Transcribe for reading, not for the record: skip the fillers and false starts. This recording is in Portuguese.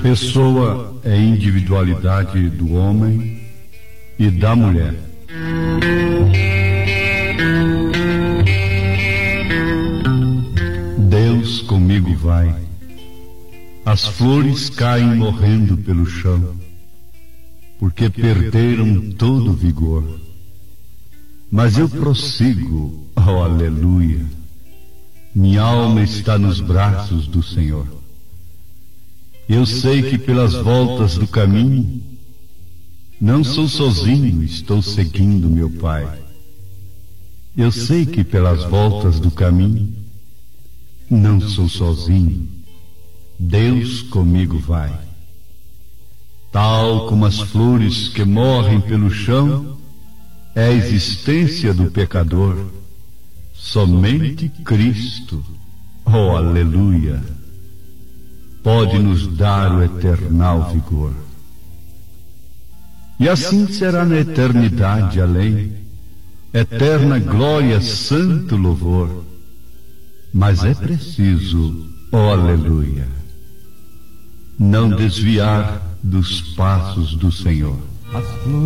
pessoa é individualidade do homem e da mulher. Deus comigo vai. As flores caem morrendo pelo chão, porque perderam todo o vigor. Mas eu prossigo, oh aleluia. Minha alma está nos braços do Senhor. Eu sei que pelas voltas do caminho não sou sozinho, estou seguindo meu Pai. Eu sei que pelas voltas do caminho não sou sozinho, Deus comigo vai. Tal como as flores que morrem pelo chão, é a existência do pecador. Somente Cristo, oh aleluia, pode nos dar o eternal vigor. E assim será na eternidade além, eterna glória, santo louvor. Mas é preciso, oh aleluia, não desviar dos passos do Senhor.